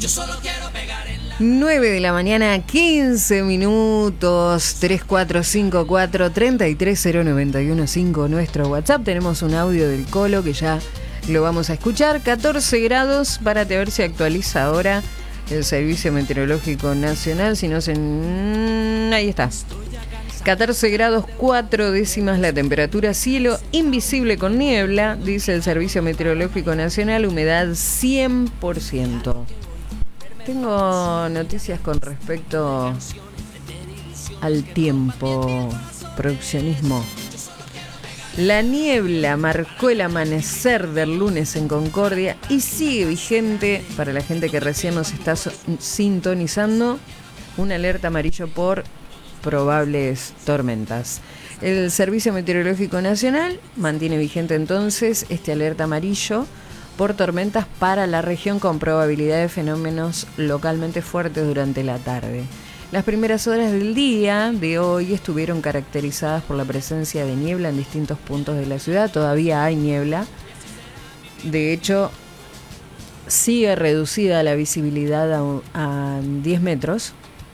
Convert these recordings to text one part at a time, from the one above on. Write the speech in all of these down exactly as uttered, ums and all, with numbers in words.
nueve de la mañana, quince minutos. Tres cuatro cinco cuatro, tres tres cero nueve uno cinco. Nuestro WhatsApp. Tenemos un audio del Colo que ya lo vamos a escuchar. catorce grados. Párate a ver si actualiza ahora el Servicio Meteorológico Nacional. Si no se... Ahí está. catorce grados, cuatro décimas la temperatura. Cielo invisible con niebla, dice el Servicio Meteorológico Nacional. Humedad cien por ciento. Tengo noticias con respecto al tiempo, produccionismo. La niebla marcó el amanecer del lunes en Concordia y sigue vigente, para la gente que recién nos está so- sintonizando, una alerta amarillo por probables tormentas. El Servicio Meteorológico Nacional mantiene vigente entonces este alerta amarillo por tormentas para la región con probabilidad de fenómenos localmente fuertes durante la tarde. Las primeras horas del día de hoy estuvieron caracterizadas por la presencia de niebla en distintos puntos de la ciudad. Todavía hay niebla. De hecho, sigue reducida la visibilidad a, a diez metros.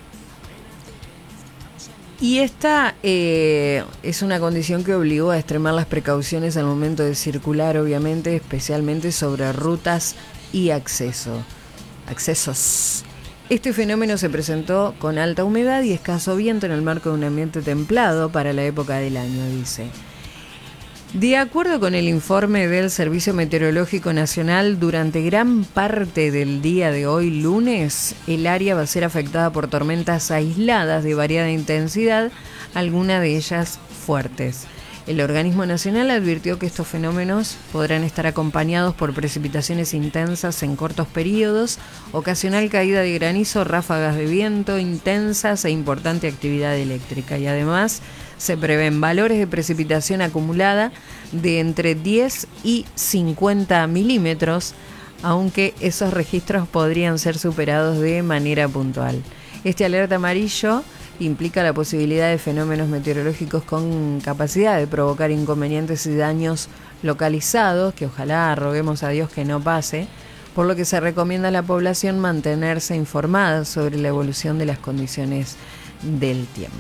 Y esta eh, es una condición que obligó a extremar las precauciones al momento de circular, obviamente, especialmente sobre rutas y acceso, accesos. Este fenómeno se presentó con alta humedad y escaso viento en el marco de un ambiente templado para la época del año, dice. De acuerdo con el informe del Servicio Meteorológico Nacional, durante gran parte del día de hoy, lunes, el área va a ser afectada por tormentas aisladas de variada intensidad, algunas de ellas fuertes. El organismo nacional advirtió que estos fenómenos podrán estar acompañados por precipitaciones intensas en cortos periodos, ocasional caída de granizo, ráfagas de viento intensas e importante actividad eléctrica. Y además se prevén valores de precipitación acumulada de entre diez y cincuenta milímetros, aunque esos registros podrían ser superados de manera puntual. Este alerta amarillo implica la posibilidad de fenómenos meteorológicos con capacidad de provocar inconvenientes y daños localizados, que ojalá roguemos a Dios que no pase, por lo que se recomienda a la población mantenerse informada sobre la evolución de las condiciones del tiempo.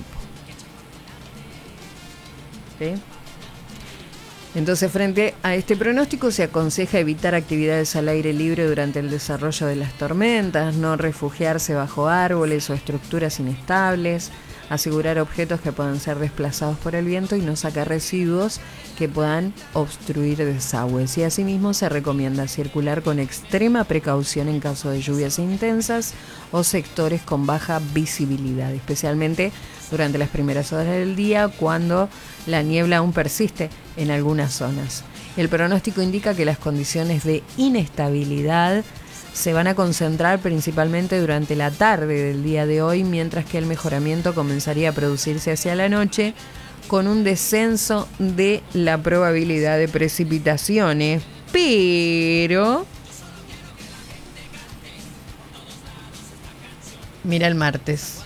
¿Sí? Entonces, frente a este pronóstico, se aconseja evitar actividades al aire libre durante el desarrollo de las tormentas, no refugiarse bajo árboles o estructuras inestables, asegurar objetos que puedan ser desplazados por el viento y no sacar residuos que puedan obstruir desagües. Y asimismo se recomienda circular con extrema precaución en caso de lluvias intensas o sectores con baja visibilidad, especialmente durante las primeras horas del día, cuando la niebla aún persiste en algunas zonas. El pronóstico indica que las condiciones de inestabilidad se van a concentrar principalmente durante la tarde del día de hoy, mientras que el mejoramiento comenzaría a producirse hacia la noche, con un descenso de la probabilidad de precipitaciones. Pero mira el martes.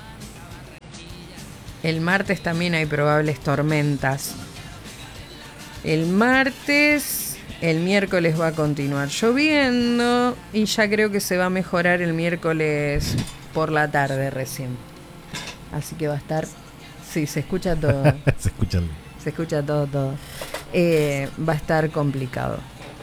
El martes también hay probables tormentas. El martes, el miércoles va a continuar lloviendo y ya creo que se va a mejorar el miércoles por la tarde recién. Así que va a estar... Sí, se escucha todo. se escucha. Se escucha todo, todo. Eh, va a estar complicado.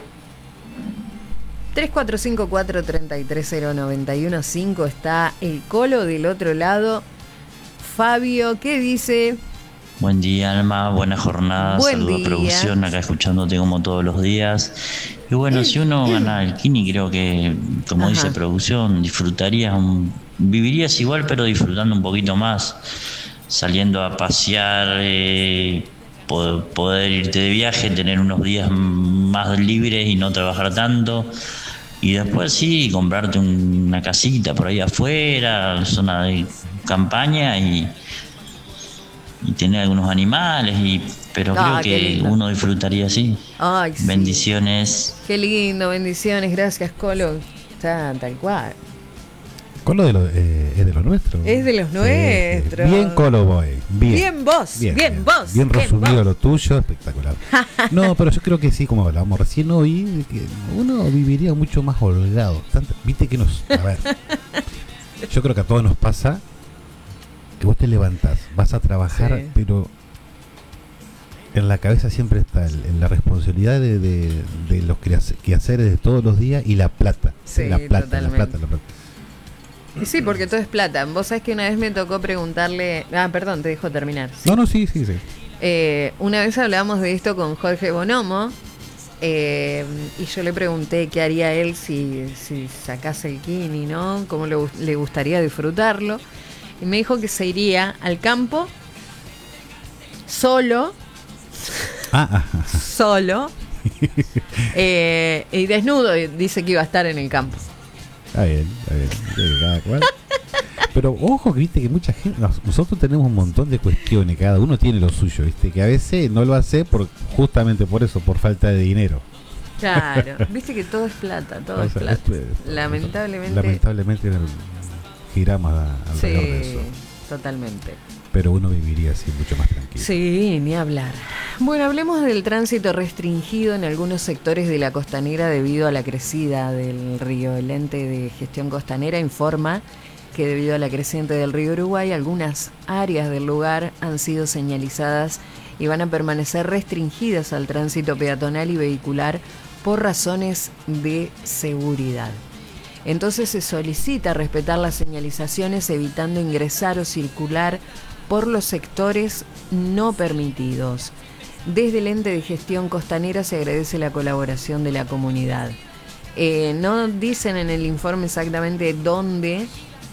tres cuatro cinco cuatro, tres tres cero nueve uno cinco está el Colo del otro lado. Fabio, ¿qué dice? Buen día, Alma, buena jornada, Buen saludos día. a producción, acá escuchándote como todos los días. Y bueno, si uno gana el Kini, creo que, como Ajá. dice producción, disfrutarías, un, vivirías igual, pero disfrutando un poquito más, saliendo a pasear, eh, poder, poder irte de viaje, tener unos días más libres y no trabajar tanto. Y después sí, comprarte una casita por ahí afuera, zona de campaña y, y tener algunos animales, y pero Ah, creo qué que lindo. uno disfrutaría así. Ay, sí. Bendiciones. Qué lindo, bendiciones, gracias, Colo. Está tal cual. Colo de lo, eh, es de lo nuestro. Es de los Sí, nuestros. sí. Bien Colo Boy. Bien, Bien vos, bien, bien vos. Bien bien resumido vos. lo tuyo, espectacular. No, pero yo creo que sí, como hablábamos recién hoy, que uno viviría mucho más holgado. Tanto, viste que nos... A ver, yo creo que a todos nos pasa que vos te levantás, vas a trabajar, sí. pero en la cabeza siempre está el, en la responsabilidad de, de, de los quehaceres de todos los días y la plata. Sí, la plata, totalmente. la plata, la plata. Sí, porque todo es plata. Vos sabés que una vez me tocó preguntarle... Ah, perdón, te dejo terminar. Sí. No, no, sí, sí, sí. Eh, una vez hablábamos de esto con Jorge Bonomo eh, y yo le pregunté qué haría él si, si sacase el kini, ¿no? Cómo le, le gustaría disfrutarlo. Y me dijo que se iría al campo solo... Ah, ah, ah. Solo eh, y desnudo, y dice que iba a estar en el campo. Está bien, está bien, sí, cada cual. Pero ojo que viste que mucha gente, nosotros tenemos un montón de cuestiones, cada uno tiene lo suyo, viste, que a veces no lo hace por justamente por eso, por falta de dinero. Claro, viste que todo es plata, todo o sea, es plata. Este, lamentablemente. Lamentablemente giramos alrededor sí, de eso. Totalmente. Pero uno viviría así mucho más tranquilo. Sí, ni hablar. Bueno, hablemos del tránsito restringido en algunos sectores de la costanera debido a la crecida del río. El ente de gestión costanera informa que debido a la creciente del río Uruguay, algunas áreas del lugar han sido señalizadas y van a permanecer restringidas al tránsito peatonal y vehicular por razones de seguridad. Entonces se solicita respetar las señalizaciones evitando ingresar o circular por los sectores no permitidos. Desde el ente de gestión costanera se agradece la colaboración de la comunidad. Eh, no dicen en el informe exactamente dónde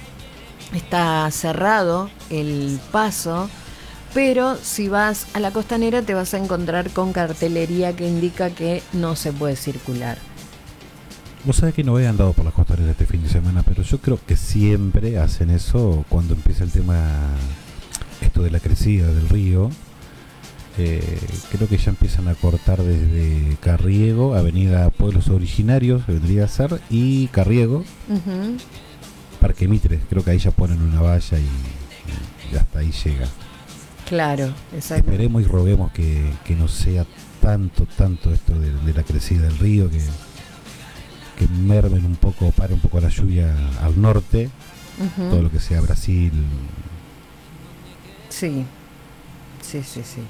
está cerrado el paso, pero si vas a la costanera te vas a encontrar con cartelería que indica que no se puede circular. Vos sabés que no he andado por las costaneras este fin de semana, pero yo creo que siempre hacen eso cuando empieza el tema, esto de la crecida del río. Eh, creo que ya empiezan a cortar desde Carriego, Avenida Pueblos Originarios, vendría a ser, y Carriego, uh-huh. Parque Mitre. Creo que ahí ya ponen una valla y, y hasta ahí llega. Claro, exacto. Esperemos y roguemos que, que no sea tanto, tanto esto de, de la crecida del río, que que mermen un poco, pare un poco la lluvia al norte, uh-huh. Todo lo que sea Brasil. Sí, sí, sí, sí.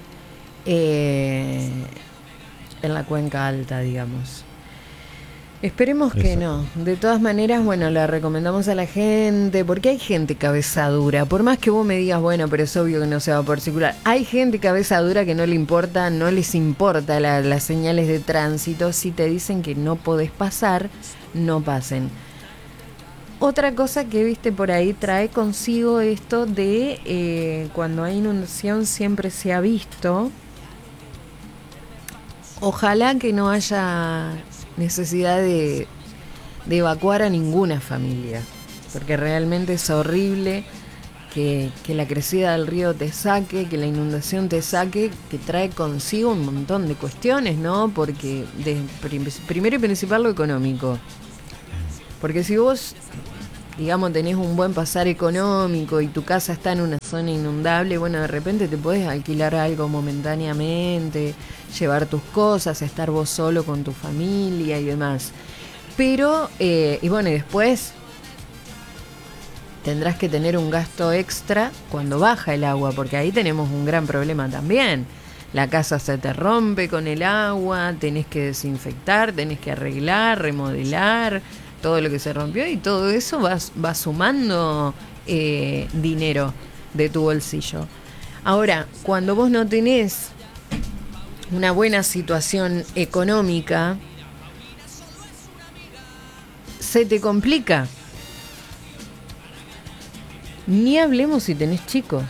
Eh, en la cuenca alta, digamos. Esperemos que Eso. no. De todas maneras, bueno, le recomendamos a la gente, porque hay gente cabeza dura. Por más que vos me digas, bueno, pero es obvio que no se va a poder circular. Hay gente cabeza dura que no le importa, no les importa la, las señales de tránsito. Si te dicen que no podés pasar, no pasen. Otra cosa que viste por ahí trae consigo esto de eh, cuando hay inundación siempre se ha visto. Ojalá que no haya necesidad de, de evacuar a ninguna familia, porque realmente es horrible que, que la crecida del río te saque, que la inundación te saque, que trae consigo un montón de cuestiones, ¿no? Porque de, primero y principal lo económico, porque si vos, digamos, tenés un buen pasar económico y tu casa está en una zona inundable, bueno, de repente te podés alquilar algo momentáneamente, llevar tus cosas, estar vos solo con tu familia y demás. Pero, eh, y bueno, y después tendrás que tener un gasto extra cuando baja el agua, porque ahí tenemos un gran problema también. La casa se te rompe con el agua, tenés que desinfectar, tenés que arreglar, remodelar todo lo que se rompió, y todo eso va, va sumando eh, dinero de tu bolsillo. Ahora, cuando vos no tenés una buena situación económica, se te complica. Ni hablemos si tenés chicos.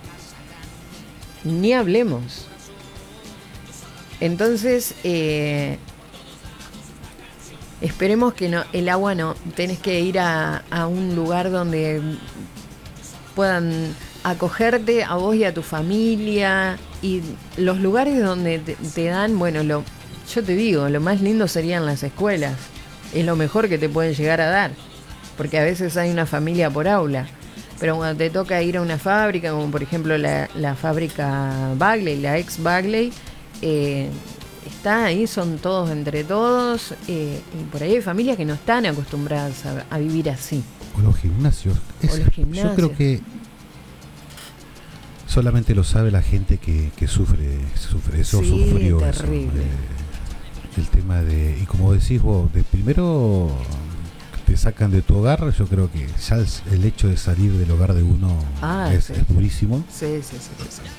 Ni hablemos. Entonces, eh, esperemos que no, el agua no, tenés que ir a, a un lugar donde puedan acogerte a vos y a tu familia, y los lugares donde te, te dan, bueno, lo, yo te digo, lo más lindo serían las escuelas, es lo mejor que te pueden llegar a dar, porque a veces hay una familia por aula. Pero cuando te toca ir a una fábrica, como por ejemplo la, la fábrica Bagley, la ex Bagley, eh, está ahí, son todos entre todos, eh, y por ahí hay familias que no están acostumbradas a, a vivir así. O los gimnasios. Es, o los gimnasios. Yo creo que solamente lo sabe la gente que, que sufre, sufre eso, sí, sufrió terrible. eso. Eh, el tema de, y como decís vos, de primero te sacan de tu hogar, yo creo que ya el, el hecho de salir del hogar de uno ah, es, sí. es durísimo. Sí, sí, sí, sí, sí.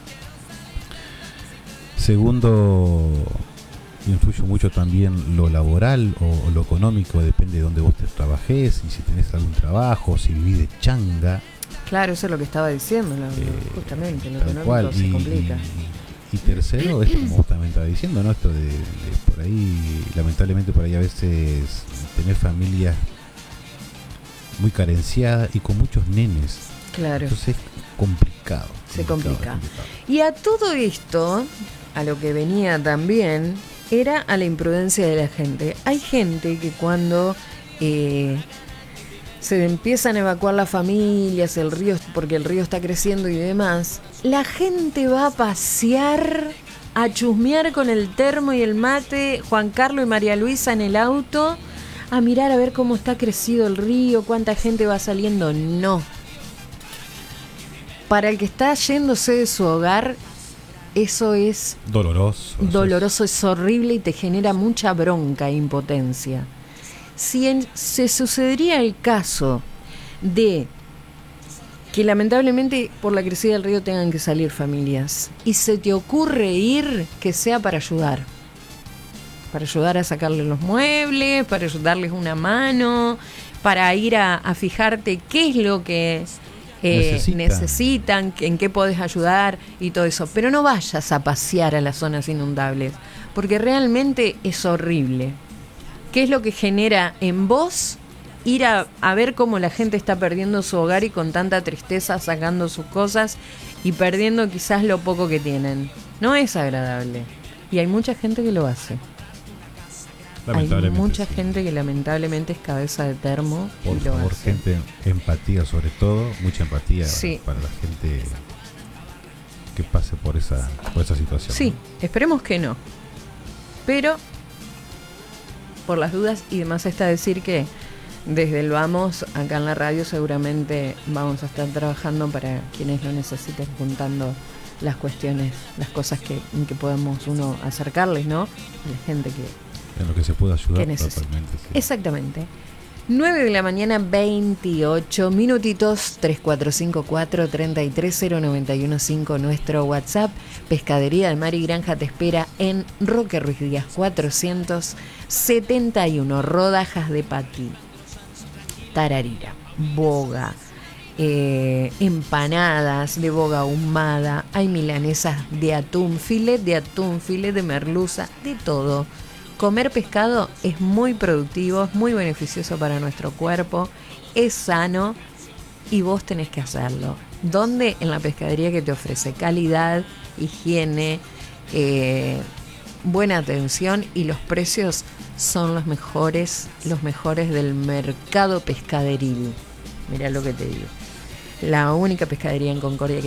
Segundo, influye mucho también lo laboral o, o lo económico, depende de dónde vos te trabajes y si tenés algún trabajo, si vivís de changa. Claro, eso es lo que estaba diciendo, lo, eh, justamente, lo tal económico cual. se Y, complica. Y, y tercero, es como vos también estabas diciendo, ¿no? Esto de, de por ahí, lamentablemente por ahí a veces tener familias muy carenciadas y con muchos nenes. Claro. Entonces es complicado. Se complicado, complica. complicado. Y a todo esto, a lo que venía también, era a la imprudencia de la gente. Hay gente que cuando eh, se empiezan a evacuar las familias, el río, porque el río está creciendo y demás, la gente va a pasear, a chusmear con el termo y el mate, Juan Carlos y María Luisa en el auto, a mirar a ver cómo está crecido el río, cuánta gente va saliendo. No. Para el que está yéndose de su hogar, eso es doloroso. Doloroso, es horrible y te genera mucha bronca e impotencia. Si en, se sucedería el caso de que lamentablemente por la crecida del río tengan que salir familias y se te ocurre ir, que sea para ayudar. Para ayudar a sacarle los muebles, para ayudarles una mano, para ir a, a fijarte qué es lo que eh, Necesita. necesitan, en qué podés ayudar y todo eso. Pero no vayas a pasear a las zonas inundables, porque realmente es horrible. ¿Qué es lo que genera en vos ir a, a ver cómo la gente está perdiendo su hogar y con tanta tristeza sacando sus cosas y perdiendo quizás lo poco que tienen? No es agradable. Y hay mucha gente que lo hace. Hay mucha sí. gente que lamentablemente es cabeza de termo. Por y lo favor, hace. gente, empatía sobre todo, mucha empatía Sí. para la gente que pase por esa, por esa situación. Sí, esperemos que no. Pero, por las dudas, y demás está decir que desde el Vamos, acá en la radio, seguramente vamos a estar trabajando para quienes lo necesiten, juntando las cuestiones, las cosas que, que podamos uno acercarles, ¿no? A la gente que en lo que se pueda ayudar que totalmente. Sí. Exactamente. nueve de la mañana, veintiocho minutitos. Tres cuatro cinco cuatro, tres tres cero, nueve uno cinco, nuestro WhatsApp. Pescadería del Mar y Granja te espera en Roque Ruiz Díaz cuatrocientos setenta y uno. Rodajas de paqui, tararira, boga, eh, empanadas de boga ahumada, hay milanesas de atún, filet de atún, filet de merluza, de todo. Comer pescado es muy productivo, es muy beneficioso para nuestro cuerpo, es sano y vos tenés que hacerlo. ¿Dónde? En la pescadería que te ofrece calidad, higiene, eh, buena atención, y los precios son los mejores, los mejores del mercado pescaderil. Mirá lo que te digo. La única pescadería en Concordia que